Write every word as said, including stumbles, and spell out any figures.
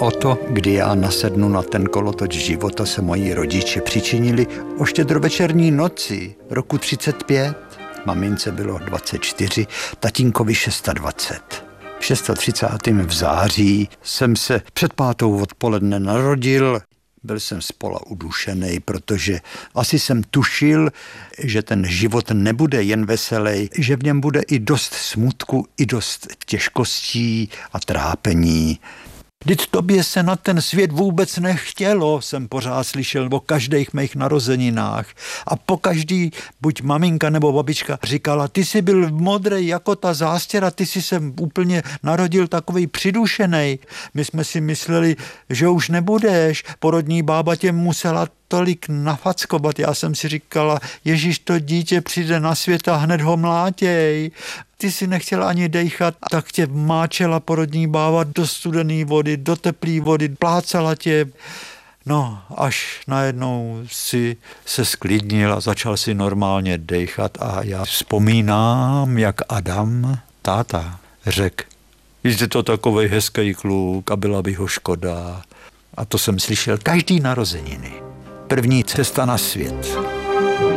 O to, kdy já nasednu na ten kolotoč života, se moji rodiče přičinili o štědrovečerní noci roku třicet pět. Mamince bylo dvacet čtyři, tatínkovi dvacet šest. třicátého šestého v září jsem se před pátou odpoledne narodil. Byl jsem spola udušený, protože asi jsem tušil, že ten život nebude jen veselý, že v něm bude i dost smutku, i dost těžkostí a trápení. Vždyť tobě se na ten svět vůbec nechtělo, jsem pořád slyšel o každých mých narozeninách. A po každý, buď maminka nebo babička, říkala, ty jsi byl modrej jako ta zástěra, ty jsi se úplně narodil takovej přidušenej. My jsme si mysleli, že už nebudeš, porodní bába tě musela tolik nafackovat. Já jsem si říkala, Ježíš, to dítě přijde na svět a hned ho mlátěj. Ty si nechtěla ani dejchat, tak tě máčela porodní bába do studené vody, do teplé vody, plácala tě. No, až najednou si se sklidnil a začal si normálně dejchat a já vzpomínám, jak Adam, táta, řekl, je to takovej hezký kluk a byla by ho škoda. A to jsem slyšel každý narozeniny. První cesta na svět.